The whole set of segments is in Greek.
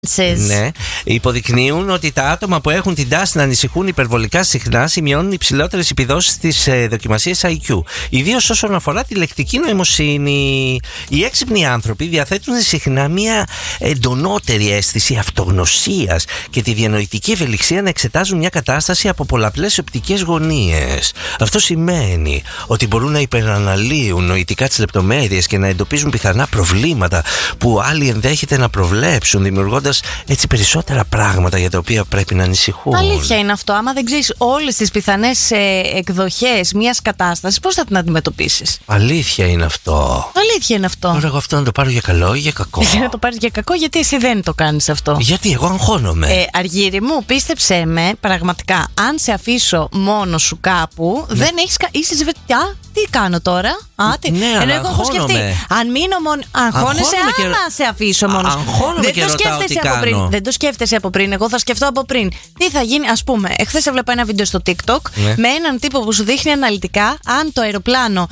Ναι, υποδεικνύουν ότι τα άτομα που έχουν την τάση να ανησυχούν υπερβολικά συχνά σημειώνουν υψηλότερες επιδόσεις στις δοκιμασίες IQ. Ιδίως όσον αφορά τη λεκτική νοημοσύνη. Οι έξυπνοι άνθρωποι διαθέτουν συχνά μια εντονότερη αίσθηση αυτογνωσίας και τη διανοητική ευελιξία να εξετάζουν μια κατάσταση από πολλαπλές οπτικές γωνίες. Αυτό σημαίνει ότι μπορούν να υπεραναλύουν νοητικά τις λεπτομέρειες και να εντοπίζουν πιθανά προβλήματα που άλλοι ενδέχεται να προβλέψουν, δημιουργώντας έτσι περισσότερα πράγματα για τα οποία πρέπει να ανησυχούν. Αλήθεια είναι αυτό. Άμα δεν ξέρεις όλες τις πιθανές εκδοχές μιας κατάστασης, πώς θα την αντιμετωπίσεις? Αλήθεια είναι αυτό. Αλήθεια είναι αυτό. Τώρα εγώ αυτό να το πάρω για καλό ή για κακό? Εσύ να το πάρεις για κακό, γιατί εσύ δεν το κάνεις αυτό? Γιατί εγώ αγχώνομαι. Αργύρι μου, πίστεψέ με, πραγματικά, αν σε αφήσω μόνο σου κάπου, δεν έχεις. Είσαι ζευγάρι. Τι κάνω τώρα? Ναι, ενώ εγώ έχω σκεφτεί. Αν μείνω μόνο. Αγχώνεσαι, άμα σε αφήσω μόνο. Αγχώνομαι και ρωτάω τι κάνω. Δεν το σκέφτεσαι από πριν. Εγώ θα σκεφτώ από πριν. Τι θα γίνει, ας πούμε, εχθές έβλεπα ένα βίντεο στο TikTok με έναν τύπο που σου δείχνει αναλυτικά αν το αεροπλάνο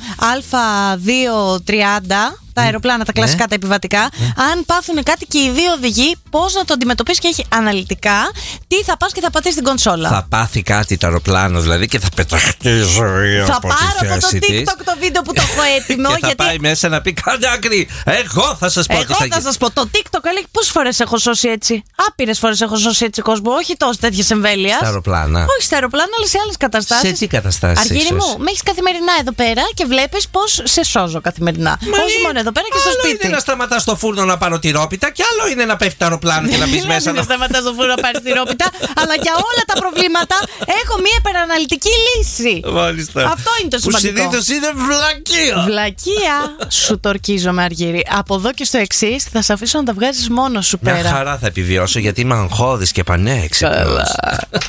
Α230. Τα αεροπλάνα, τα κλασικά, τα επιβατικά, αν πάθουν κάτι και οι δύο οδηγοί, πώς να το αντιμετωπίσει, και έχει αναλυτικά τι θα πας και θα πατήσεις στην κονσόλα. Θα πάθει κάτι το αεροπλάνο, δηλαδή, και θα πεταχτεί η ζωή θα από τη θέση. Θα πάρω από το TikTok το βίντεο που το έχω έτοιμο. Και θα πάει μέσα να πει: κάντε άκρη. Εγώ θα σας πω τι θα γίνει. Εγώ θα σας πω. Το TikTok έλεγε πόσες φορές έχω σώσει έτσι. Άπειρες φορές έχω σώσει έτσι κόσμο. Όχι τόσο τέτοιες εμβέλειας. Στα αεροπλάνα. Όχι στα αεροπλάνα, αλλά σε άλλες καταστάσεις. Σε τι καταστάσεις? Αργύρι μου, με έχεις καθημερινά εδώ πέρα και βλέπεις πώς σε σώζω καθημερινά. Όχι μόνο εδώ πέρα και στο σπίτι. Άλλο είναι να σταματάς στο φούρνο να πάρω τυρόπιτα, και άλλο είναι να πέφτει το αεροπλάνο και να μπει μέσα. Να σταματάς στο φούρνο να πάρεις τυρόπιτα, αλλά για όλα τα προβλήματα έχω μια υπεραναλυτική λύση. Μάλιστα. Αυτό είναι το σημαντικό. Που συνήθως είναι βλακεία. Βλακεία. Σου το ορκίζομαι, Αργύρι. Από εδώ και στο εξής θα σε αφήσω να τα βγάζεις μόνος σου πέρα. Μια χαρά θα επιβιώσω, γιατί είμαι αγχώδης και πανέξυπνος.